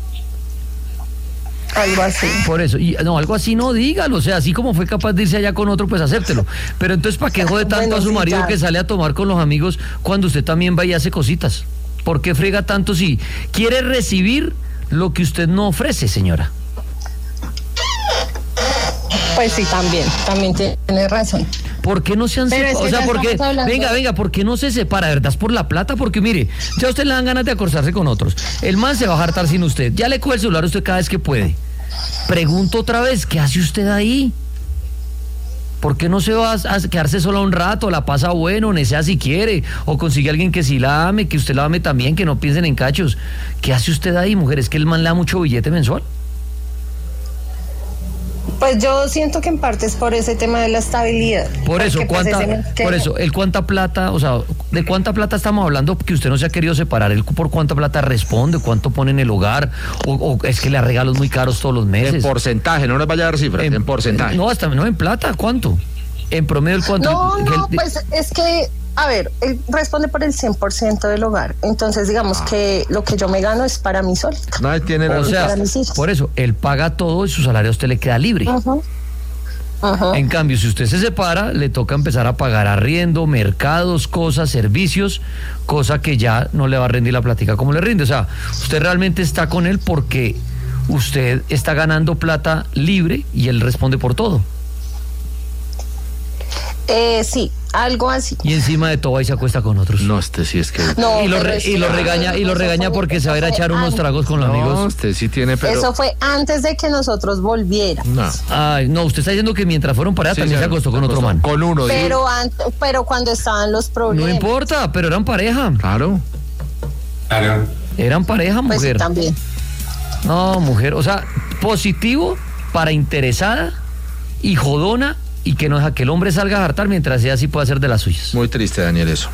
Algo así. Por eso, algo así no, dígalo, o sea, así como fue capaz de irse allá con otro, pues acéptelo. Pero entonces, ¿para qué jode tanto a su marido que sale a tomar con los amigos cuando usted también va y hace cositas? ¿Por qué frega tanto si quiere recibir lo que usted no ofrece, señora? Pues sí, también tiene razón. ¿Por qué no se han separado? O sea, porque, venga, ¿por qué no se separa? ¿Verdad? ¿Es por la plata? Porque mire, ya a usted le dan ganas de acostarse con otros. El man se va a hartar sin usted. Ya le coge el celular a usted cada vez que puede. Pregunto otra vez, ¿qué hace usted ahí? ¿Por qué no se va a quedarse sola un rato? La pasa bueno, nesea si quiere. O consigue a alguien que sí la ame, que usted la ame también, que no piensen en cachos. ¿Qué hace usted ahí, mujer? ¿Es que el man le da mucho billete mensual? Pues yo siento que en parte es por ese tema de la estabilidad. Por eso, ¿cuánta plata, o sea, de cuánta plata estamos hablando que usted no se ha querido separar? ¿Él por cuánta plata responde? ¿Cuánto pone en el hogar? ¿O es que le da regalos muy caros todos los meses? En porcentaje, no nos vaya a dar cifras, en porcentaje. No, no en plata, ¿cuánto? En promedio, ¿el cuánto? Pues es que, a ver, él responde por el 100% del hogar. Entonces, digamos que lo que yo me gano es para mí solita. Nadie tiene o sea, para mis hijos. Por eso, él paga todo y su salario a usted le queda libre. En cambio, si usted se separa, le toca empezar a pagar arriendo, mercados, cosas, servicios, cosa que ya no le va a rendir la plática como le rinde. O sea, usted realmente está con él porque usted está ganando plata libre y él responde por todo. Sí, algo así. Y encima de todo ahí se acuesta con otros. No, sí es que... No, y lo regaña porque se va a ir a echar unos tragos con los amigos. Usted sí tiene, pero... Eso fue antes de que nosotros volviéramos. No. Ay, no, usted está diciendo que mientras fueron pareja también se acostó con otro man. Con uno. Pero cuando estaban los problemas. No importa, pero eran pareja. Claro. Eran pareja, mujer. Pues sí, también. No, mujer, o sea, positivo para interesada y jodona, y que no deja que el hombre salga a hartar mientras ella sí puede hacer de las suyas. Muy triste, Daniel, eso.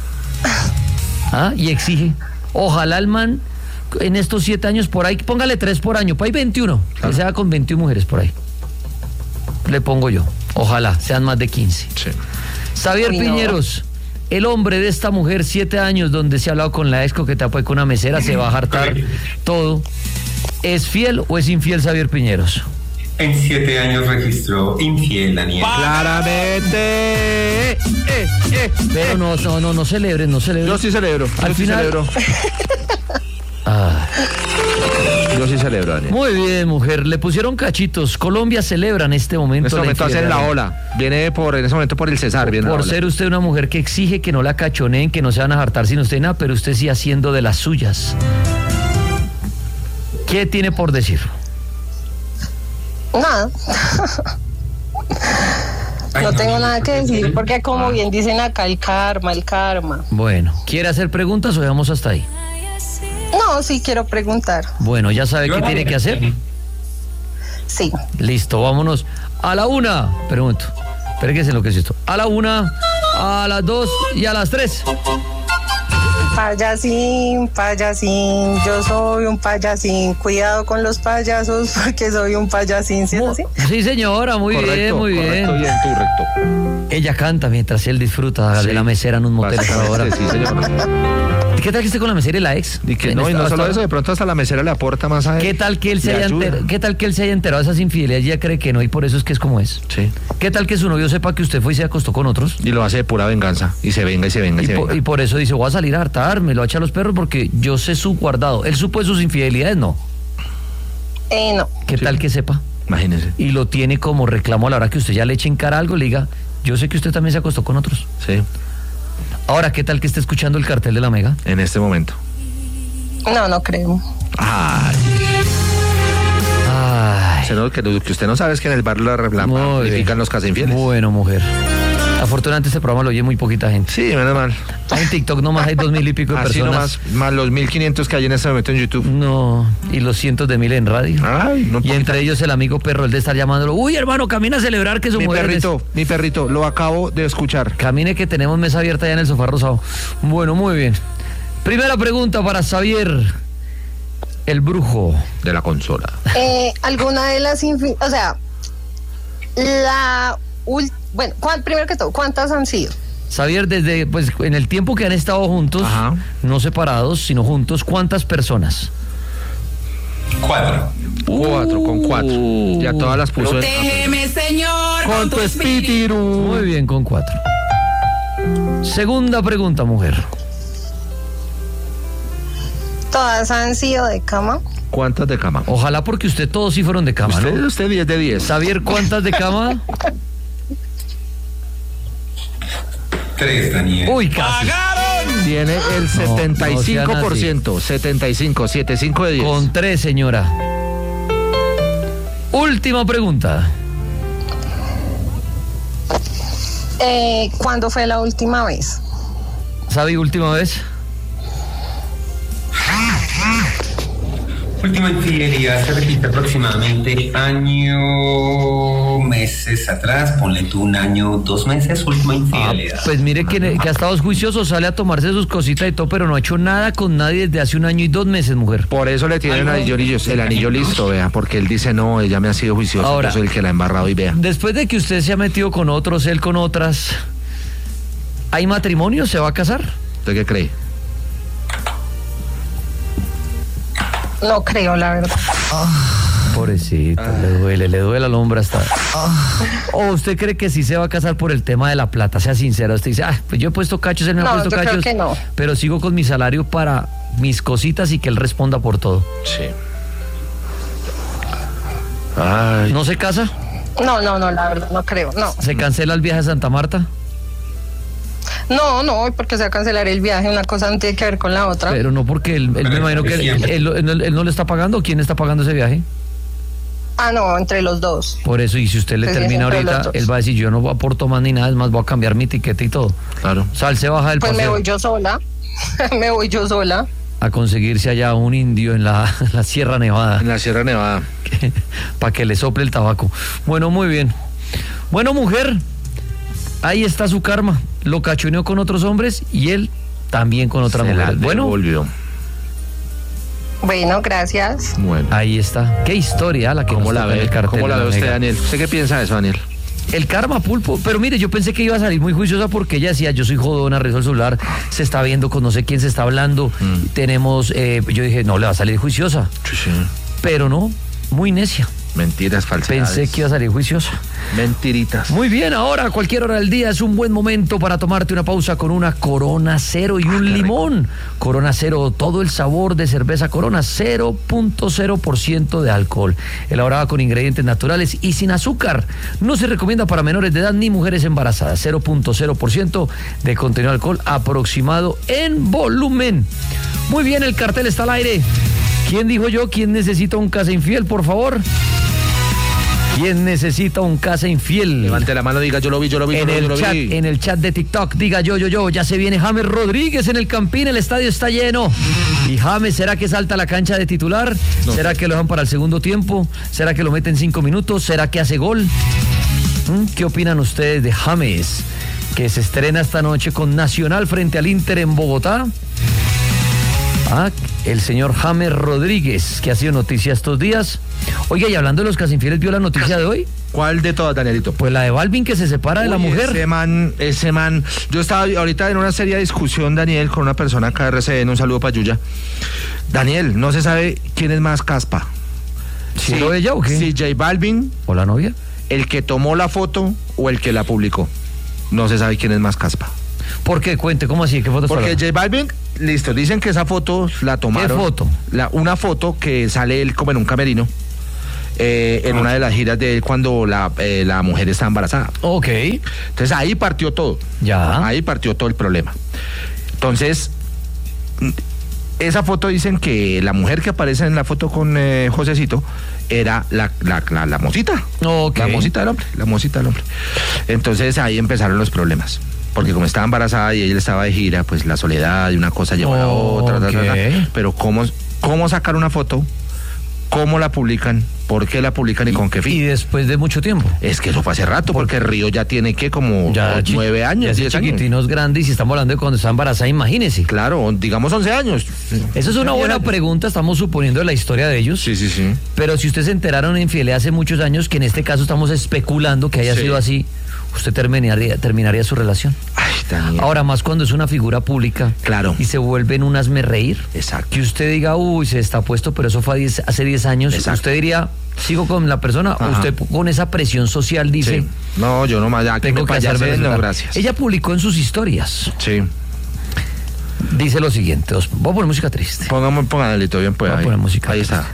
Y exige. Ojalá el man en estos 7 años por ahí, póngale 3 por año, por ahí 21. Claro. Que sea con 21 mujeres por ahí. Le pongo yo. Ojalá sean más de 15. Sí. Xavier Piñeros, el hombre de esta mujer, 7 años, donde se ha hablado con la ex, coquetea pues con una mesera, se va a hartar todo. ¿Es fiel o es infiel Xavier Piñeros? En 7 años registró infiel, Daniel. ¡Claramente! Pero no celebren. Yo sí celebro. Al final... Yo sí celebro, Daniel. Muy bien, mujer. Le pusieron cachitos. Colombia celebra en este momento. En este momento hacen la ola. Viene en ese momento por el César. Por ser usted una mujer que exige que no la cachoneen, que no se van a hartar sin usted nada, pero usted sí haciendo de las suyas. ¿Qué tiene por decir? Nada. No tengo nada que decir porque como bien dicen acá, el karma. Bueno, ¿quiere hacer preguntas o dejamos hasta ahí? No, sí quiero preguntar. Bueno, ¿ya sabe qué tiene que hacer? Sí. Listo, vámonos a la 1. Pregunto. Espere que se enloqueció esto. A la 1, a las 2 y a las 3. Payasín, payasín, yo soy un payasín. Cuidado con los payasos porque soy un payasín. ¿Sí es así? Sí, señora, muy bien, muy bien. Correcto, recto. Ella canta mientras él disfruta de la mesera en un motel ahora. Sí, señor. ¿Y qué tal que esté con la mesera y la ex? Y que no, y no solo eso, de pronto hasta la mesera le aporta más a él. ¿Qué tal que él se haya enterado de esas infidelidades y ella cree que no y por eso es que es como es? Sí. ¿Qué tal que su novio sepa que usted fue y se acostó con otros? Y lo hace de pura venganza. Y se venga y se venga y se venga. Y por eso dice, voy a salir a hartarme, lo va a echar a los perros porque yo sé su guardado. ¿Él supo de sus infidelidades? No. No. ¿Qué tal que sepa? Imagínese. Y lo tiene como reclamo a la hora que usted ya le eche en cara algo, le diga, yo sé que usted también se acostó con otros. Sí. Ahora, ¿qué tal que esté escuchando el cartel de la Mega? En este momento. No creo. Ay. Que usted no sabe es que en el barrio la amplifican los casinfieles. Bueno, mujer. Afortunadamente este programa lo oye muy poquita gente. Sí, menos mal. En TikTok nomás hay 2,000 y pico de personas. Nomás, más los 1,500 que hay en este momento en YouTube. No, y los cientos de miles en radio. Ay, no. Y entre ellos el amigo perro, el de estar llamándolo. Uy, hermano, camina a celebrar que su mujer Mi perrito, lo acabo de escuchar. Camine que tenemos mesa abierta ya en el sofá rosado. Bueno, muy bien. Primera pregunta para Xavier, el brujo de la consola. Alguna de las bueno, primero que todo, ¿cuántas han sido? Xavier, desde en el tiempo que han estado juntos, ajá, no separados, sino juntos, ¿cuántas personas? 4. 4, con 4. Ya todas las puso Teme, Señor, con tu espíritu. Muy bien, con 4. Segunda pregunta, mujer. ¿Todas han sido de cama? ¿Cuántas de cama? Ojalá porque todos sí fueron de cama, ¿no? Usted 10 de 10. Xavier, ¿cuántas de cama? 3, Daniel. Uy, casi. ¡Pagaron! Tiene el 75%. 75 de 10. Con 3, señora. Última pregunta. ¿Cuándo fue la última vez? ¿Sabe última vez? Última infidelidad se repite aproximadamente meses atrás, ponle tú 1 año, 2 meses, última infidelidad. Pues mire que ha estado juicioso, sale a tomarse sus cositas y todo, pero no ha hecho nada con nadie desde hace 1 año y 2 meses, mujer. Por eso le tienen el anillo listo, vea, porque él dice, no, ella me ha sido juiciosa, ahora, yo soy el que la ha embarrado y vea. Después de que usted se ha metido con otros, él con otras, ¿hay matrimonio? ¿Se va a casar? ¿Usted qué cree? No creo, la verdad. Pobrecito, le duele al hombre hasta. ¿O usted cree que sí se va a casar por el tema de la plata? Sea sincero, usted dice, pues yo he puesto cachos, él me ha puesto cachos, creo que no, pero sigo con mi salario para mis cositas y que él responda por todo. Sí. Ay. ¿No se casa? No, la verdad, no creo, no. ¿Se cancela el viaje a Santa Marta? No, porque se va a cancelar el viaje, una cosa no tiene que ver con la otra. Pero no, porque él me imagino que él no le está pagando. ¿Quién está pagando ese viaje? No, entre los dos. Por eso, y si usted le termina ahorita, él va a decir, yo no aporto más ni nada, es más, voy a cambiar mi tiquete y todo. Claro. O sea, él se baja del paseo. Pues me voy yo sola. A conseguirse allá un indio en la Sierra Nevada. En la Sierra Nevada. Para que le sople el tabaco. Bueno, muy bien. Bueno, mujer, ahí está su karma. Lo cachoneó con otros hombres y él también con otra mujer. Bueno, volvió. Bueno, gracias. Bueno, ahí está. Qué historia la que nos toca en el cartel. ¿Cómo la ve usted, Daniel? ¿Usted qué piensa de eso, Daniel? El karma, pulpo. Pero mire, yo pensé que iba a salir muy juiciosa porque ella decía, yo soy jodona, rezo el celular, se está viendo con no sé quién se está hablando. Tenemos, yo dije, no, le va a salir juiciosa. Sí. Pero no, muy necia. Mentiras, falsedades. Pensé que iba a salir juiciosa. Mentiritas. Muy bien, ahora a cualquier hora del día es un buen momento para tomarte una pausa con una Corona Cero y un limón. Corona Cero, todo el sabor de cerveza Corona, 0.0% de alcohol. Elaborada con ingredientes naturales y sin azúcar. No se recomienda para menores de edad ni mujeres embarazadas. 0.0% de contenido de alcohol aproximado en volumen. Muy bien, el cartel está al aire. ¿Quién dijo yo? ¿Quién necesita un casa infiel, por favor? ¿Quién necesita un casa infiel? Levante la mano, diga yo lo vi. En el chat de TikTok, diga yo. Ya se viene James Rodríguez en el Campín, el estadio está lleno. ¿Y James será que salta a la cancha de titular? No. ¿Será que lo dejan para el segundo tiempo? ¿Será que lo meten 5 minutos? ¿Será que hace gol? ¿Qué opinan ustedes de James, que se estrena esta noche con Nacional frente al Inter en Bogotá? El señor James Rodríguez, que ha sido noticia estos días. Oiga, y hablando de los casi infieles, ¿vio la noticia de hoy? ¿Cuál de todas, Danielito? Pues la de Balvin, que se separa de la mujer. Ese man. Yo estaba ahorita en una seria discusión, Daniel, con una persona acá de RCN, un saludo para Yuya. Daniel, no se sabe quién es más caspa. ¿Sí lo de ella o qué? Si J Balvin. ¿O la novia? El que tomó la foto o el que la publicó. No se sabe quién es más caspa. ¿Por qué? Cuente, ¿cómo así? ¿Qué foto está Porque J Balvin, listo, dicen que esa foto la tomaron. ¿Qué foto? Una foto que sale él como en un camerino. En una de las giras de él cuando la mujer está embarazada. Ok. Entonces ahí partió todo. Ya. Ahí partió todo el problema. Entonces, esa foto dicen que la mujer que aparece en la foto con Josecito era la mocita. Okay. La mocita del hombre. Entonces ahí empezaron los problemas. Porque como estaba embarazada y ella estaba de gira, pues la soledad y una cosa llevó a la otra. Okay. Pero ¿cómo sacar una foto? ¿Cómo la publican? ¿Por qué la publican y con qué fin? Y después de mucho tiempo. Es que eso fue hace rato, porque Río ya tiene que como 9 años, 10 años. Chiquitinos grandes, y si estamos hablando de cuando está embarazada, imagínese. Claro, digamos 11 años. Esa es una buena pregunta, estamos suponiendo la historia de ellos. Sí. Pero si ustedes se enteraron en infidelidad hace muchos años, que en este caso estamos especulando que haya sido así, usted terminaría su relación. Ay, Daniel. Ahora, más cuando es una figura pública. Claro. Y se vuelven un hazmerreír. Exacto. Que usted diga, uy, se está puesto, pero eso fue hace 10 años. Exacto. Usted diría, sigo con la persona. Ajá. O usted con esa presión social dice, no, yo no más, ya tengo que hacerme. No, gracias. Ella publicó en sus historias. Sí. Dice lo siguiente. Voy a poner música triste. Póngale, todo bien, pues. Voy a poner música ahí triste. está.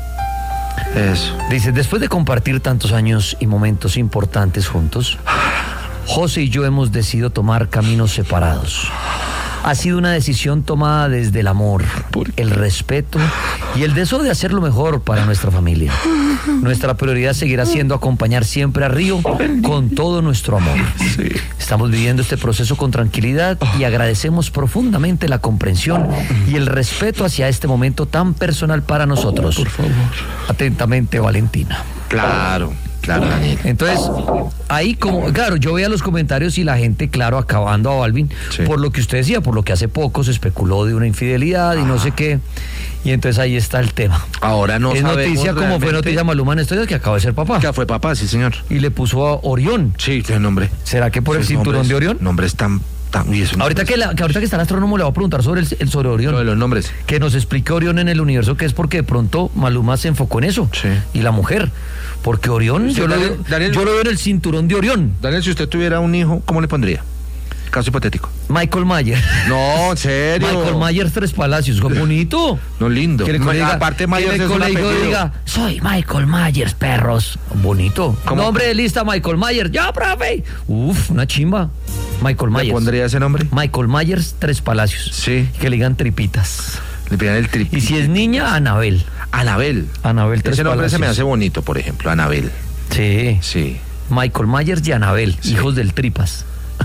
Eso. Dice, después de compartir tantos años y momentos importantes juntos, José y yo hemos decidido tomar caminos separados. Ha sido una decisión tomada desde el amor, el respeto y el deseo de hacer lo mejor para nuestra familia. Nuestra prioridad seguirá siendo acompañar siempre a Río con todo nuestro amor. Sí. Estamos viviendo este proceso con tranquilidad y agradecemos profundamente la comprensión y el respeto hacia este momento tan personal para nosotros. Por favor. Atentamente, Valentina. Claro, Daniel. Entonces, ahí claro, yo veía los comentarios y la gente, claro, acabando a Balvin, por lo que usted decía, por lo que hace poco se especuló de una infidelidad y no sé qué, y entonces ahí está el tema. Ahora no sabemos noticia como fue noticia Maluma en estos días, que acaba de ser papá. Ya fue papá, sí, señor. Y le puso a Orión. Sí, qué nombre. ¿Será que por el cinturón de Orión? Nombres tan... Ahorita que está el astrónomo, le va a preguntar sobre Orión. Lo de los nombres. Que nos explique Orión en el universo, que es porque de pronto Maluma se enfocó en eso. Sí. Y la mujer. Porque Orión, yo lo veo en el cinturón de Orión. Daniel, si usted tuviera un hijo, ¿cómo le pondría? Caso hipotético. Michael Myers. No, en serio. Michael Myers Tres Palacios, bonito. No, lindo. Que le aparte Myers es un apellido. Diga, soy Michael Myers, perros. Bonito. Nombre de lista, Michael Myers. ¡Ya, profe! Uf, una chimba. Michael Myers. ¿Le pondría ese nombre? Michael Myers Tres Palacios. Sí. Que le digan tripitas. Le pidan el tripita. Y si es niña, Anabel. Anabel Tres Ese nombre Palacios. se me hace bonito, por ejemplo, Anabel. Sí. Michael Myers y Anabel, hijos del tripas.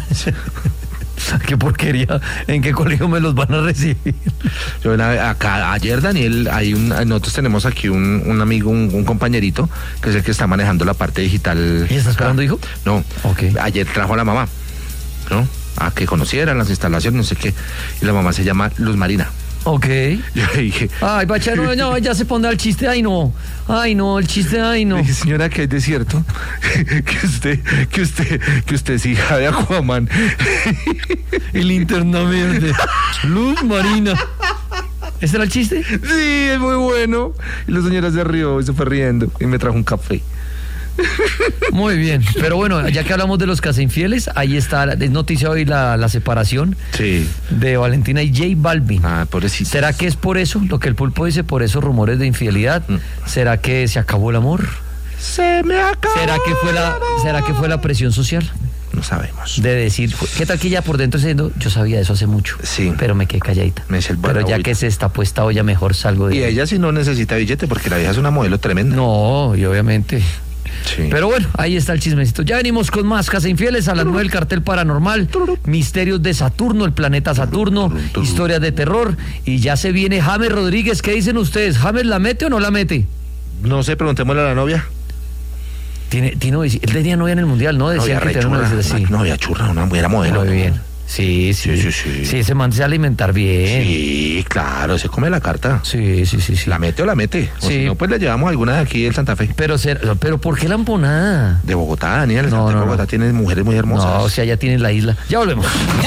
Qué porquería. ¿En qué colegio me los van a recibir? Yo ayer, Daniel, nosotros tenemos aquí un amigo, un compañerito, que es el que está manejando la parte digital. ¿Y está esperando hijo? No. Okay. Ayer trajo a la mamá, ¿no? A que conocieran las instalaciones, no sé qué. Y la mamá se llama Luz Marina. Ok. Yo le dije... Ay, Bacha, no, ya se pondrá el chiste, ay no, el chiste, ay no. Le dije, señora, que es de cierto que usted es hija de Aquaman. El Linterna Verde. Luz Marina. ¿Ese era el chiste? Sí, es muy bueno. Y la señora se rió y se fue riendo y me trajo un café. Muy bien, pero bueno, ya que hablamos de los casainfieles, ahí está, es noticia hoy la separación de Valentina y J Balvin. Pobrecito. ¿Será que es por eso, lo que el pulpo dice, por esos rumores de infidelidad? ¿Será que se acabó el amor? Se me acabó. ¿Será que fue la presión social? No sabemos. De decir, ¿qué tal que ella por dentro diciendo, yo sabía eso hace mucho, pero me quedé calladita? Pero ya que se está puesta olla, mejor salgo de... Y ella sí no necesita billete porque la vieja es una modelo tremenda. No, y obviamente... Sí. Pero bueno, ahí está el chismecito. Ya venimos con más Casa Infieles a las 9 del Cartel Paranormal, misterios de Saturno, el planeta Saturno, historias de terror. Y ya se viene James Rodríguez. ¿Qué dicen ustedes? ¿James la mete o no la mete? No sé, preguntémosle a la novia. Él tenía novia en el Mundial, ¿no? Decía que tenía novia churra, una buena modelo. Muy bien. Sí, ese man se va a alimentar bien. Sí, claro, se come la carta. Sí. ¿La mete o la mete? O si no, pues le llevamos alguna de aquí del Santa Fe. Pero ¿por qué la emponada? De Bogotá, Daniel. Bogotá tiene mujeres muy hermosas. No, o sea, ya tienen la isla. Ya volvemos.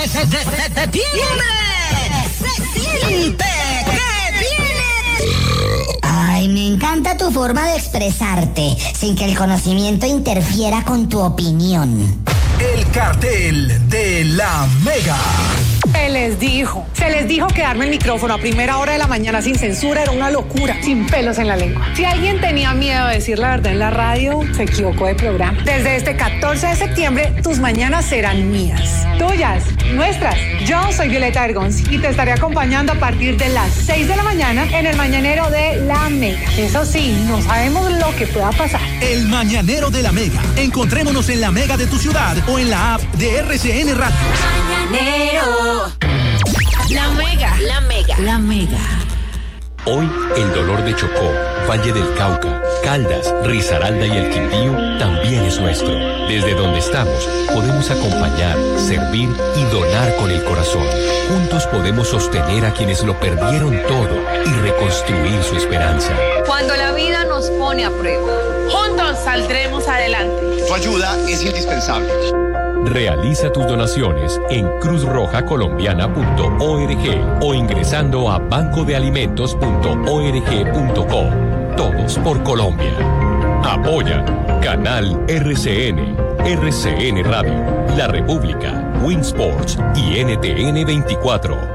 Ay, me encanta tu forma de expresarte, sin que el conocimiento interfiera con tu opinión. El cartel de la Mega. Se les dijo que darme el micrófono a primera hora de la mañana sin censura era una locura, sin pelos en la lengua. Si alguien tenía miedo de decir la verdad en la radio, se equivocó de programa. Desde este 14 de septiembre, tus mañanas serán mías, tuyas, nuestras. Yo soy Violeta Ergons y te estaré acompañando a partir de las 6 de la mañana en el Mañanero de la Mega. Eso sí, no sabemos lo que pueda pasar. El Mañanero de la Mega. Encontrémonos en la Mega de tu ciudad o en la app de RCN Radio. Mañanero. La Mega. Hoy el dolor de Chocó, Valle del Cauca, Caldas, Risaralda y el Quindío también es nuestro. Desde donde estamos podemos acompañar, servir y donar con el corazón. Juntos podemos sostener a quienes lo perdieron todo y reconstruir su esperanza. Cuando la vida nos pone a prueba, juntos saldremos adelante. Tu ayuda es indispensable. Realiza tus donaciones en cruzrojacolombiana.org o ingresando a bancodealimentos.org.co. Todos por Colombia. Apoya Canal RCN, RCN Radio, La República, Winsports y NTN 24.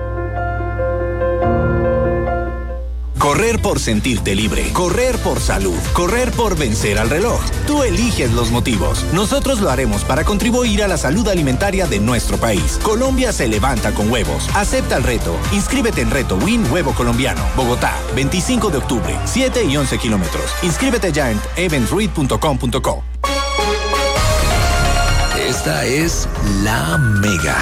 Correr por sentirte libre, correr por salud, correr por vencer al reloj. Tú eliges los motivos. Nosotros lo haremos para contribuir a la salud alimentaria de nuestro país. Colombia se levanta con huevos. Acepta el reto. Inscríbete en Reto Win Huevo Colombiano. Bogotá, 25 de octubre, 7 y 11 kilómetros. Inscríbete ya en eventsread.com.co. Esta es La Mega.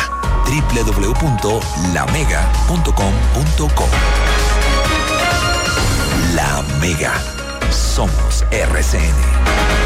www.lamega.com.co. La Mega. Somos RCN.